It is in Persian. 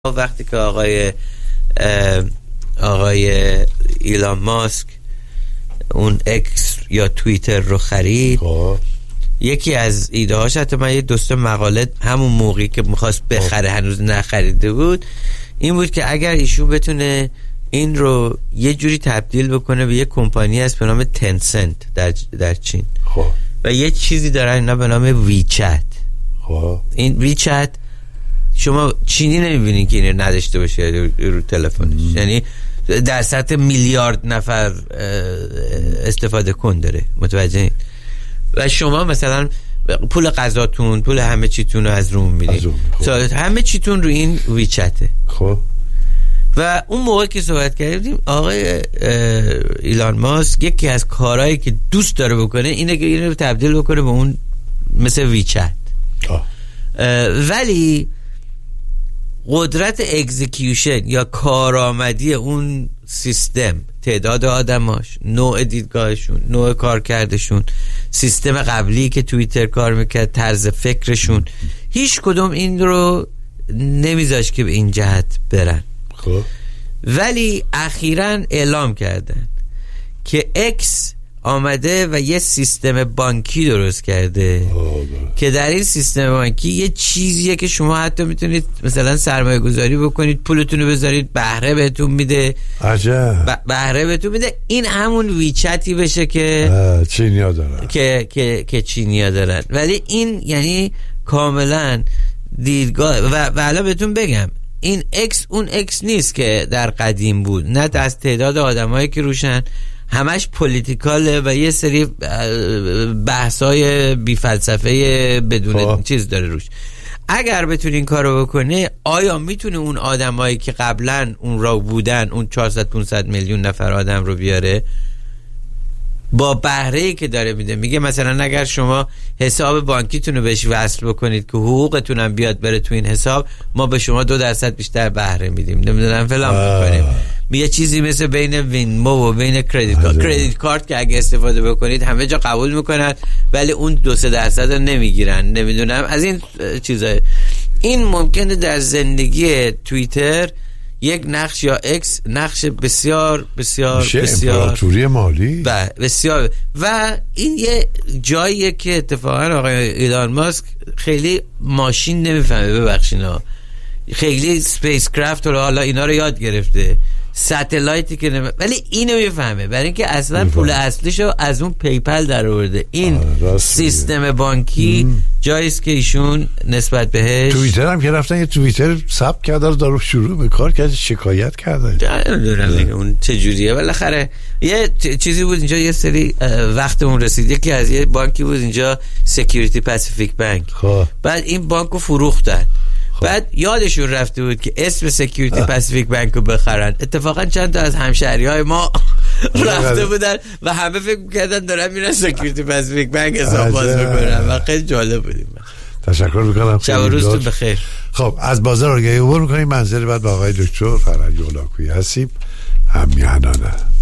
وقتی که آقای ایلان ماسک اون اکس یا توییتر رو خرید، یکی از ایده هاش، حتی من یه دوست مقاله همون موقعی که میخواست بخره هنوز نخریده بود، این بود که اگر ایشون بتونه این رو یه جوری تبدیل بکنه به یه کمپانی هست به نام تنسنت در چین و یه چیزی دارن اینا به نام ویچت. این ویچت شما چینی نمیبینین که اینو نداشته باشه رو تلفنش، یعنی در سطح میلیارد نفر استفاده کن داره، متوجه؟ و شما مثلا پول غذاتون، پول همه چیتون رو از روم میدین، همه چیتون رو این ویچته. خب و اون موقع که صحبت کردیم آقای ایلان ماسک یکی از کارهایی که دوست داره بکنه اینه که اینو تبدیل بکنه به اون مثل ویچت، ولی قدرت اکزیکیوشن یا کارآمدی اون سیستم، تعداد آدماش، نوع دیدگاهشون، نوع کارکردشون، سیستم قبلی که توییتر کار میکرد، طرز فکرشون، هیچ کدوم این رو نمیذاش که به این جهت برن. خب ولی اخیراً اعلام کردن که اکس آمده و یه سیستم بانکی درست کرده که در این سیستم بانکی یه چیزیه که شما حتی میتونید مثلا سرمایه گذاری بکنید، پولتون رو بذارید، بهره بهتون میده. عجب. بهره بهتون میده. این همون ویچتی بشه که چینیا دارن که چینیا دارن، ولی این یعنی کاملا دیدگاه و حالا بهتون بگم این اکس اون اکس نیست که در قدیم بود، نه از تعداد آدمایی که روشن همش پولیتیکاله و یه سری بحثای بی فلسفه بدون چیز داره روش. اگر بتونه این کارو بکنه، آیا میتونه اون آدمایی که قبلا اون را بودن، اون 400-500 میلیون نفر آدم رو بیاره با بهره‌ای که داره میده؟ میگه مثلا اگر شما حساب بانکیتون رو بهش وصل بکنید که حقوقتون هم بیاد بره تو این حساب، ما به شما 2% بیشتر بهره میدیم، نمیدونم فلان میکنیم. یه چیزی مثل بین وینمو و بین کردیت کارت که اگه استفاده بکنید همه جا قبول میکنن ولی اون 2-3% رو نمیگیرن، نمیدونم از این چیزای. این ممکنه در زندگی توییتر یک نقش یا اکس نقش بسیار بسیار بسیار امپراتوری مالی بسیار، و این یه جاییه که اتفاقا آقای ایلان ماسک خیلی ماشین نمیفهمه، ببخشینا، خیلی سپیس کرافت رو حالا اینا رو یاد گرفته، ستلایتی که ولی اینو میفهمه، برای اینکه اصلا پول اصلیشو از اون پیپل در آورده. این سیستم بانکی جاییست که ایشون نسبت بهش. توییتر هم که رفتن یه توییتر ثبت کرده داره شروع به کار کرد، شکایت کرده. نمیدونم دیگه اون چه جوریه، بالاخره یه چیزی بود اینجا، یه سری وقتمون رسید، یکی از یه بانکی بود اینجا، سکیوریتی پاسیفیک بانک. بعد این بانکو فروختن. بعد یادشون رفته بود که اسم سکیوریتی پاسیفیک بانک رو بخرن. اتفاقا چند تا از همشهری‌های ما رفته بودن و همه فکر می‌کردن دارن میرن سکیوریتی پاسیفیک بانک حساب باز بکنن و خیلی جالب بودیم. تشکر می‌کنم. شب و روزتون بخیر. خب از بازار آگهی عبور می‌کنیم، منزل بعد با آقای دکتر فرج هولاکویی هستیم، هم میهنانه.